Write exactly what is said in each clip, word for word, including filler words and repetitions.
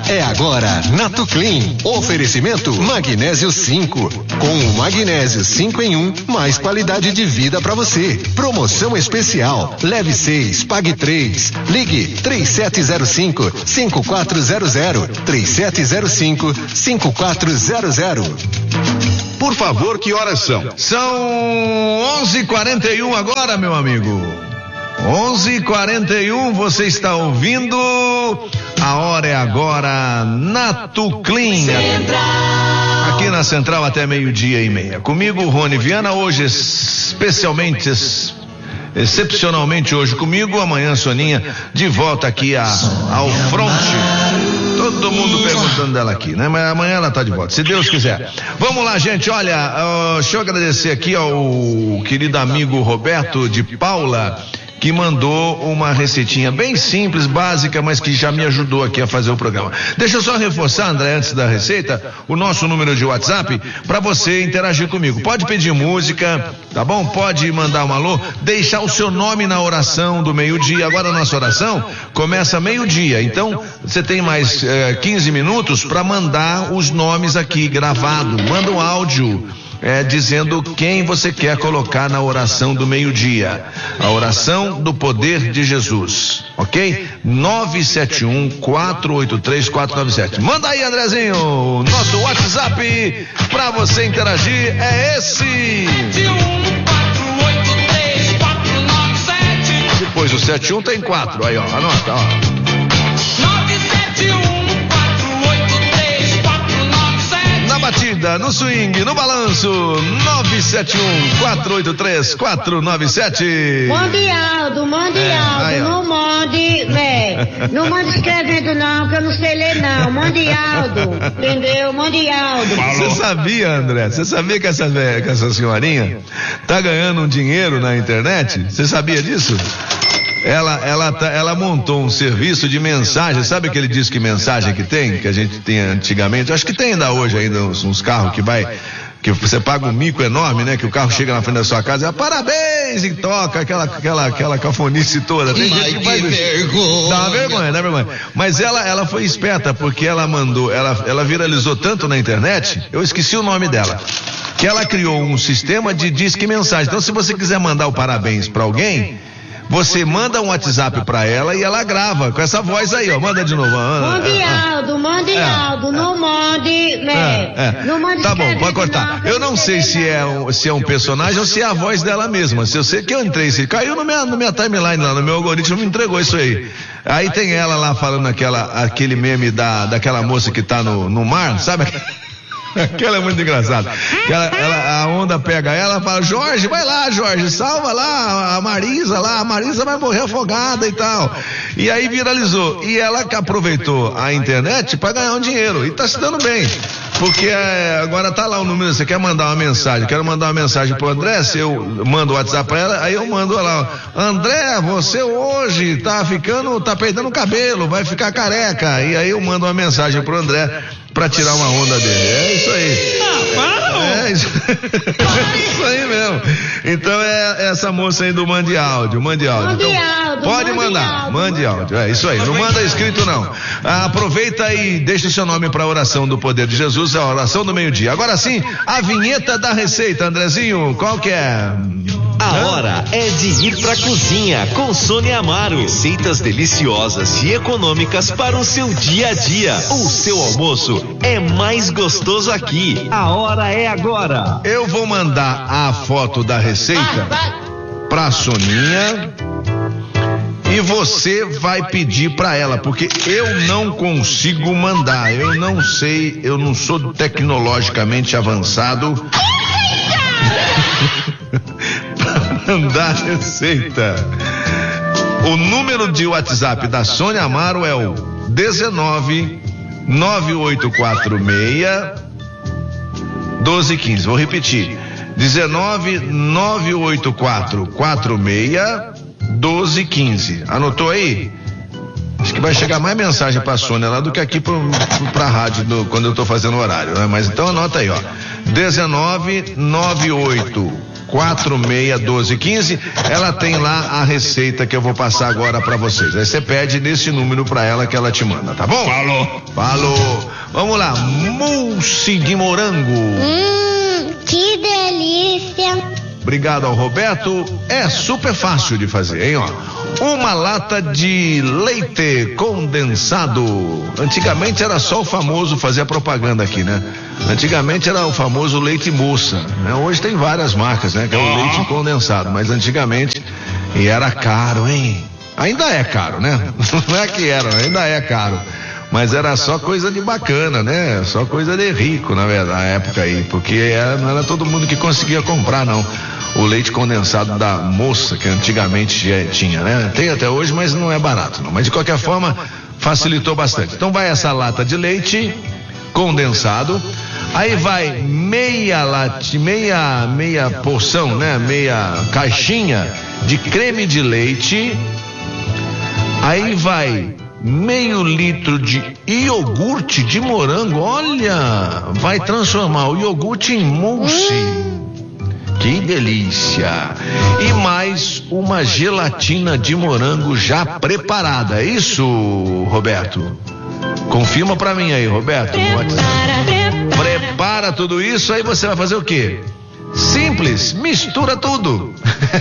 é agora na Tuclin. Oferecimento Magnésio cinco. Com o Magnésio cinco em um, mais qualidade de vida para você. Promoção especial. Leve seis, pague três. Ligue três sete zero cinco, cinco quatro zero zero. três sete zero cinco, cinco quatro zero zero. Por favor, que horas são? São onze e quarenta e um agora, meu amigo. onze e quarenta e um, você está ouvindo? A hora é agora na Tuclin. Aqui na Central até meio-dia e meia. Comigo, Rony Viana, hoje especialmente, excepcionalmente hoje comigo, amanhã Soninha de volta aqui a, ao fronte. Todo mundo perguntando dela aqui, né? Mas amanhã ela tá de volta, se Deus quiser. Vamos lá, gente, olha, uh, deixa eu agradecer aqui ao querido amigo Roberto de Paula, que mandou uma receitinha bem simples, básica, mas que já me ajudou aqui a fazer o programa. Deixa eu só reforçar, André, antes da receita, o nosso número de WhatsApp para você interagir comigo. Pode pedir música, tá bom? Pode mandar um alô, deixar o seu nome na oração do meio-dia. Agora a nossa oração começa meio-dia, então você tem mais eh, quinze minutos para mandar os nomes aqui gravado. Manda um áudio. É, dizendo quem você quer colocar na oração do meio-dia. A oração do poder de Jesus, ok? nove sete um, quatro oito três, quatro nove sete. Manda aí, Andrezinho. Nosso WhatsApp pra você interagir é esse. Depois o setenta e um tem quatro. Aí, ó, anota, ó. Batida, no swing, no balanço, nove sete um, quatro oito três, quatro nove sete. Mundialdo, Mundialdo, é, não mande, né? Não mande escrevendo não, que eu não sei ler não. Mundialdo, entendeu? Mundialdo. Você sabia, André? Você sabia que essa, que essa senhorinha tá ganhando um dinheiro na internet? Você sabia disso? Ela, ela, tá, ela montou um serviço de mensagem. Sabe aquele disco de mensagem que tem, que a gente tinha antigamente? Acho que tem ainda hoje ainda uns, uns carros que vai, que você paga um mico enorme, né? Que o carro chega na frente da sua casa e é parabéns e toca aquela, aquela, aquela cafonice toda. Tem gente que faz isso. Dá uma vergonha, dá vergonha. Mas ela, ela foi esperta porque ela mandou, ela, ela viralizou tanto na internet. Eu esqueci o nome dela. Que ela criou um sistema de disque mensagem. Então, se você quiser mandar o parabéns para alguém, você manda um WhatsApp pra ela e ela grava com essa voz aí, ó. Manda de novo. Mundialdo, Mundialdo, é, não mande, né? É, é. Não mande. Tá bom, pode cortar. Eu não sei se é um, se é um personagem ou se é a voz dela mesma. Se eu sei que eu entrei, se caiu no minha, no minha timeline lá, no meu algoritmo me entregou isso aí. Aí tem ela lá falando aquela, aquele meme da, daquela moça que tá no, no mar, sabe? Aquela é muito engraçada. Ela, ela, a onda pega ela e fala: Jorge, vai lá, Jorge, salva lá a Marisa lá, a Marisa vai morrer afogada e tal. E aí viralizou. E ela que aproveitou a internet para ganhar um dinheiro. E tá se dando bem. Porque é, agora tá lá o número, você quer mandar uma mensagem, quero mandar uma mensagem pro André, se eu mando o WhatsApp pra ela, aí eu mando lá: André, você hoje tá ficando, tá perdendo o cabelo, vai ficar careca. E aí eu mando uma mensagem pro André pra tirar uma onda dele. É isso aí. Ah, para! É isso, é isso aí mesmo. Então é essa moça aí do Mande Áudio, Mande Áudio. Então, pode mandar, mande áudio. É isso aí, não manda escrito não. Ah, aproveita e deixa o seu nome pra oração do poder de Jesus, a oração do meio-dia. Agora sim, a vinheta da receita, Andrezinho, qual que é? A hora é de ir pra cozinha com Sônia Amaro. Receitas deliciosas e econômicas para o seu dia a dia. O seu almoço é mais gostoso aqui. A hora é agora. Eu vou mandar a foto da receita pra Soninha e você vai pedir pra ela, porque eu não consigo mandar. Eu não sei, eu não sou tecnologicamente avançado pra mandar a receita. O número de WhatsApp da Sônia Amaro é o dezenove nove oito quatro seis doze quinze. Vou repetir: dezenove nove oito quatro quatro seis doze quinze. Anotou aí? Acho que vai chegar mais mensagem pra Sônia lá do que aqui pro, pro, pra rádio do, quando eu tô fazendo o horário, né? Mas então anota aí, ó: dezenove nove oito quatro seis doze quinze. Ela tem lá a receita que eu vou passar agora pra vocês. Aí você pede nesse número pra ela que ela te manda, tá bom? Falou. Falou. Vamos lá, mousse de morango. Hum, que delícia. Obrigado ao Roberto. É super fácil de fazer, hein, ó. Uma lata de leite condensado. Antigamente era só o famoso, fazer a propaganda aqui, né? Antigamente era o famoso leite moça, né? Hoje tem várias marcas, né? Que é o leite condensado, mas antigamente, e era caro, hein? Ainda é caro, né? Não é que era, ainda é caro. Mas era só coisa de bacana, né? Só coisa de rico, na verdade, na época aí. Porque era, não era todo mundo que conseguia comprar, não. O leite condensado da moça, que antigamente já tinha, né? Tem até hoje, mas não é barato, não. Mas de qualquer forma, facilitou bastante. Então vai essa lata de leite condensado. Aí vai meia late, meia, meia porção, né? Meia caixinha de creme de leite. Aí vai meio litro de iogurte de morango. Olha, vai transformar o iogurte em mousse. Que delícia! E mais uma gelatina de morango já preparada. É isso, Roberto? Confirma pra mim aí, Roberto. Prepara, prepara tudo isso, aí você vai fazer o quê? Simples, mistura tudo.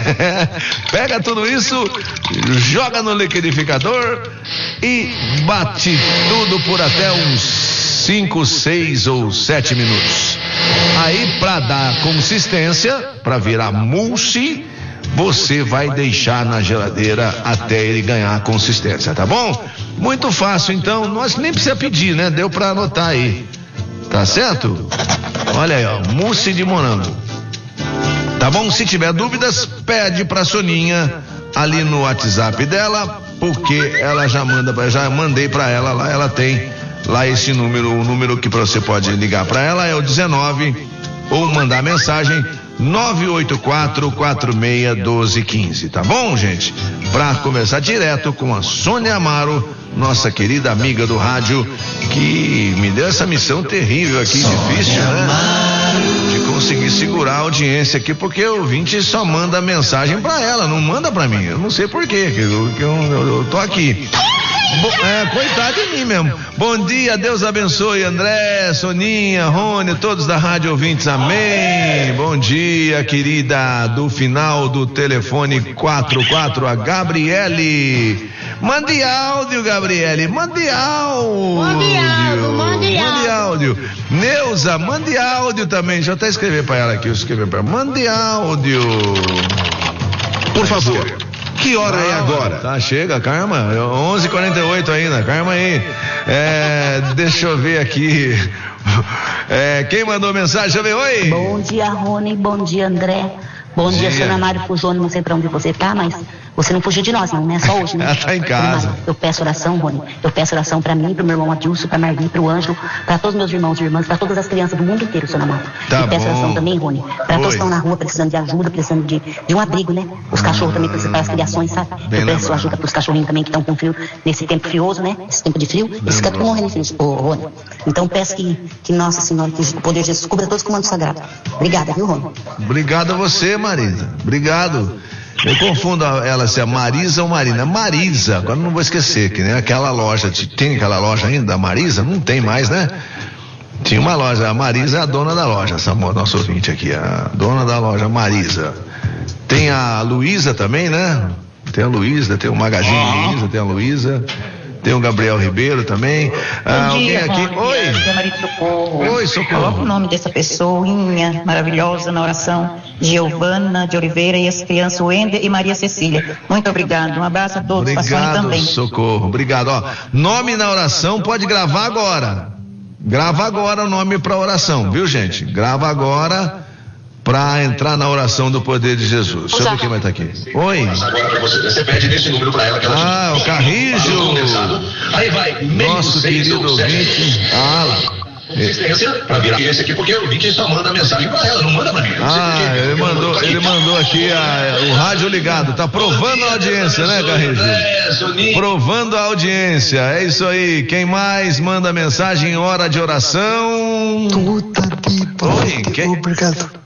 Pega tudo isso, joga no liquidificador e bate tudo por até uns cinco, seis ou sete minutos. Aí, para dar consistência, para virar mousse, você vai deixar na geladeira até ele ganhar consistência, tá bom? Muito fácil, então, nós nem precisa pedir, né? Deu para anotar aí, tá certo? Olha aí, ó, mousse de morango. Tá bom? Se tiver dúvidas, pede pra Soninha ali no WhatsApp dela, porque ela já manda, já mandei pra ela lá, ela tem lá esse número, o número que você pode ligar pra ela é o dezenove, ou mandar mensagem nove oito quatro, quatro seis um dois um cinco, tá bom, gente? Pra conversar direto com a Sônia Amaro, nossa querida amiga do rádio, que me deu essa missão terrível aqui, difícil, né? De conseguir segurar a audiência aqui, porque o ouvinte só manda mensagem pra ela, não manda pra mim. Eu não sei por quê, que eu, que eu, eu, eu tô aqui. Bo, é, coitado de mim mesmo. Bom dia, Deus abençoe, André, Soninha, Rony, todos da rádio ouvintes, amém. Bom dia, querida, do final do telefone quatro quatro, a Gabriele. Mande áudio, Gabriele, mande áudio. Mande áudio, mande áudio. Mande áudio. Neuza, mande áudio também. Deixa eu até escrever pra ela aqui, eu escrevi pra ela. Mande áudio. Por favor. Que hora é agora? Tá, chega, calma. onze e quarenta e oito ainda, calma aí. É, deixa eu ver aqui. É, quem mandou mensagem? Deixa eu ver, oi. Bom dia, Rony. Bom dia, André. Bom dia, dia Sônia Mário Fujone. Não sei pra onde você tá, mas você não fugiu de nós, não, né? Só hoje, né? Ela tá em casa. Eu peço oração, Rony. Eu peço oração pra mim, pro meu irmão Adilson, pra Marli, pro Ângelo, pra todos meus irmãos e irmãs, pra todas as crianças do mundo inteiro, Sônia Mário. Tá e peço bom. oração também, Rony, pra todos que estão na rua precisando de ajuda, precisando de, de um abrigo, né? Os cachorros também precisam para as criações, sabe? Bem eu peço lembrado. ajuda pros cachorrinhos também que estão com frio, nesse tempo frioso, né? Esse tempo de frio. Eles ficam tudo morrendo, filhos, ô, Rony. Então peço que, que Nossa Senhora, que o poder de Jesus cubra todos com o manto sagrado. Obrigada, viu, Rony? Obrigado a você, Marisa. Obrigado. Eu confundo ela se é Marisa ou Marina. Marisa, agora não vou esquecer, que nem aquela loja, tem aquela loja ainda, a Marisa? Não tem mais, né? Tinha uma loja, a Marisa é a dona da loja, essa nossa ouvinte aqui, a dona da loja, Marisa. Tem a Luísa também, né? Tem a Luísa, tem o Magazine oh. Luísa, tem a Luísa. Tem o Gabriel Ribeiro também. Ah, Bom dia, alguém aqui. Rony. Oi. Meu marido Socorro. Oi, Socorro. Coloca o nome dessa pessoinha maravilhosa na oração. Giovana de Oliveira e as crianças Wender e Maria Cecília. Muito obrigado. Um abraço a todos. Obrigado, também. Socorro. Obrigado. Ó, nome na oração pode gravar agora. Grava agora o nome para oração, viu, gente? Grava agora para entrar na oração do poder de Jesus. Deixa eu ver quem vai estar aqui. Oi. Agora pra você, você pede nesse número pra ela que ela Ah, o Carrijo. Aí vai, meio Nosso seis querido ou sete. ouvinte. Ah, lá. Consistência pra virar esse aqui, porque o ouvinte só manda mensagem pra ela, não manda pra mim. Eu não sei Ah, por quê. ele Eu mandou, mando ele aqui. mandou aqui a, o rádio ligado. Tá provando a audiência, né, Carrijo? É, Soninha. Provando a audiência. É isso aí. Quem mais manda mensagem em hora de oração? Tudo aqui, Oi, quem? Obrigado.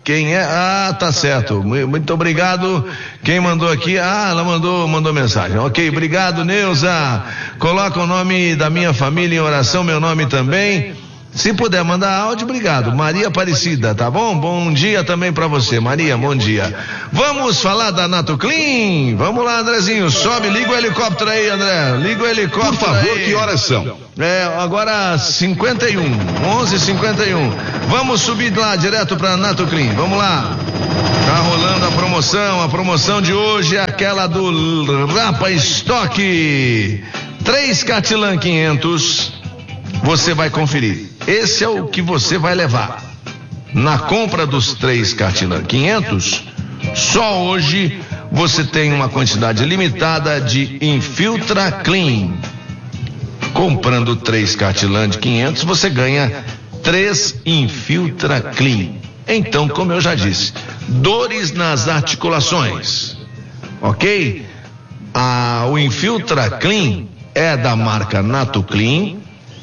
quem é? Ah, tá certo. Muito obrigado. Quem mandou aqui? Ah, ela mandou, mandou mensagem. Ok, obrigado, Neuza. Coloca o nome da minha família em oração, meu nome também. Se puder mandar áudio, obrigado. Maria Aparecida, tá bom? Bom dia também pra você, Maria, bom dia. Vamos falar da Nato Clean? Vamos lá, Andrezinho, sobe, liga o helicóptero aí, André. Liga o helicóptero. Por favor, aí. Que horas são? É, agora cinquenta e um, onze e cinquenta e um. Vamos subir lá direto pra Nato Clean. Vamos lá. Tá rolando a promoção. A promoção de hoje é aquela do Rapa Estoque. Três Catilan quinhentos. Você vai conferir. Esse é o que você vai levar. Na compra dos três Catilan quinhentos, só hoje você tem uma quantidade limitada de Infiltra Clean. Comprando três Catilan de quinhentos, você ganha três Infiltra Clean. Então, como eu já disse, dores nas articulações, ok? Ah, o Infiltra Clean é da marca Nato Clean,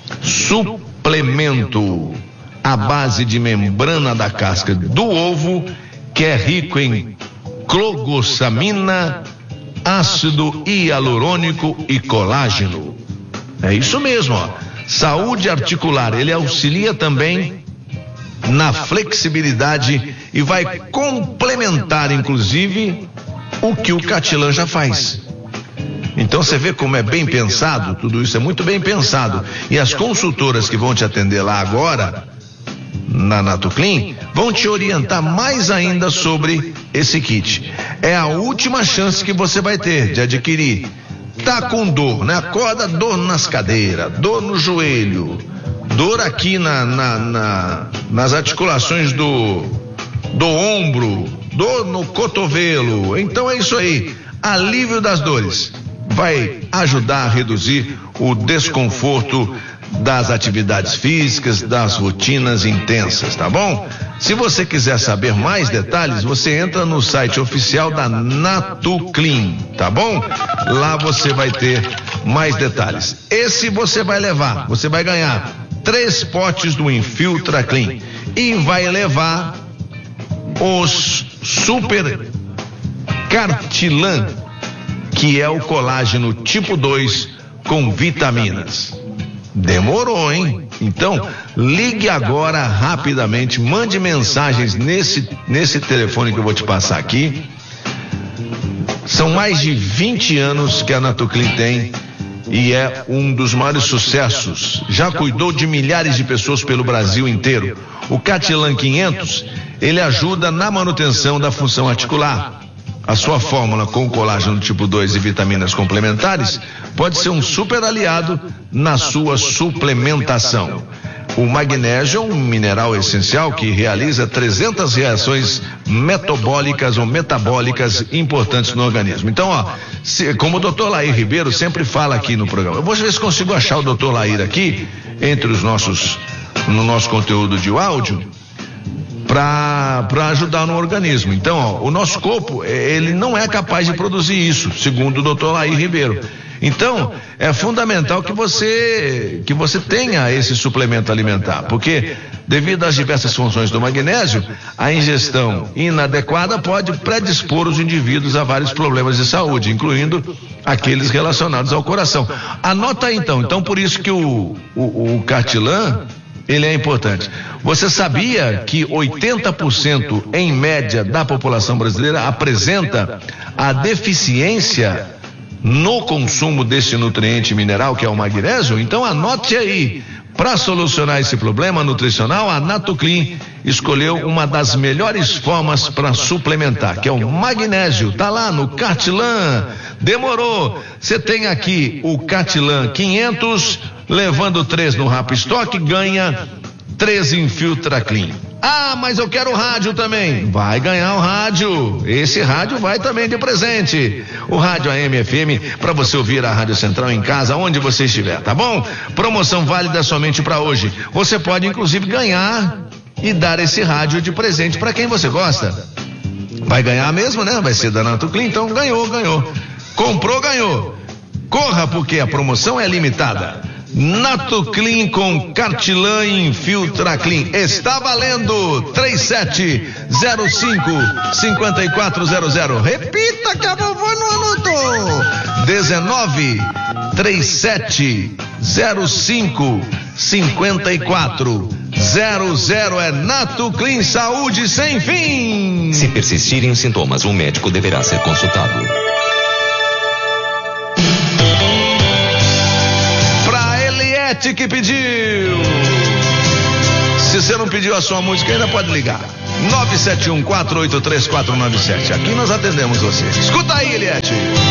suplemento à base de membrana da casca do ovo, que é rico em clogossamina, ácido hialurônico e colágeno. É isso mesmo, ó. Saúde articular, ele auxilia também na flexibilidade e vai complementar, inclusive, o que o Catilan já faz. Então você vê como é bem pensado, tudo isso é muito bem pensado. E as consultoras que vão te atender lá agora, na Nato Clean, vão te orientar mais ainda sobre esse kit. É a última chance que você vai ter de adquirir. Tá com dor, né? Acorda, dor nas cadeiras, dor no joelho, dor aqui na, na, na, nas articulações do, do ombro, dor no cotovelo. Então é isso aí, alívio das dores. Vai ajudar a reduzir o desconforto das atividades físicas, das rotinas intensas, tá bom? Se você quiser saber mais detalhes, você entra no site oficial da Nato Clean, tá bom? Lá você vai ter mais detalhes. Esse você vai levar, você vai ganhar três potes do Infiltra Clean e vai levar os Super Cartilan, que é o colágeno tipo dois com vitaminas. Demorou, hein? Então, ligue agora rapidamente, mande mensagens nesse, nesse telefone que eu vou te passar aqui. São mais de vinte anos que a Nato Clean tem e é um dos maiores sucessos. Já cuidou de milhares de pessoas pelo Brasil inteiro. O Catilan quinhentos, ele ajuda na manutenção da função articular. A sua fórmula com colágeno tipo dois e vitaminas complementares pode ser um super aliado na sua suplementação. O magnésio é um mineral essencial que realiza trezentas reações metabólicas ou metabólicas importantes no organismo. Então, ó, se, como o doutor Lair Ribeiro sempre fala aqui no programa, eu vou ver se consigo achar o doutor Lair aqui, entre os nossos, no nosso conteúdo de áudio, para ajudar no organismo. Então, ó, o nosso corpo, ele não é capaz de produzir isso, segundo o doutor Lair Ribeiro. Então, é fundamental que você que você tenha esse suplemento alimentar, porque devido às diversas funções do magnésio, a ingestão inadequada pode predispor os indivíduos a vários problemas de saúde, incluindo aqueles relacionados ao coração. Anota aí então, então por isso que o, o, o Catilan, ele é importante. Você sabia que oitenta por cento em média da população brasileira apresenta a deficiência no consumo desse nutriente mineral que é o magnésio? Então anote aí. Para solucionar esse problema nutricional, a Nato Clean escolheu uma das melhores formas para suplementar, que é o magnésio. Tá lá no Catilan. Demorou. Você tem aqui o Catilan quinhentos, levando três no Rapa Estoque, ganha três Infiltra Clean. Ah, mas eu quero rádio também. Vai ganhar o rádio. Esse rádio vai também de presente. O rádio A M F M para você ouvir a Rádio Central em casa, onde você estiver, tá bom? Promoção válida somente para hoje. Você pode inclusive ganhar e dar esse rádio de presente para quem você gosta. Vai ganhar mesmo, né? Vai ser da Nato Clean, então ganhou, ganhou. Comprou, ganhou. Corra, porque a promoção é limitada. Nato Clean com Cartilan e Infiltra Clean. Está valendo três sete zero cinco, cinco quatro zero zero. Repita que a vovó não anotou. dezenove, trinta e sete, zero cinco, cinquenta e quatro zero zero. É Nato Clean, saúde sem fim. Se persistirem os sintomas, o médico deverá ser consultado. Pra Eliette que pediu. Se você não pediu a sua música, ainda pode ligar. nove sete um, quatro oito três, quatro nove sete. Aqui nós atendemos você. Escuta aí, Eliette.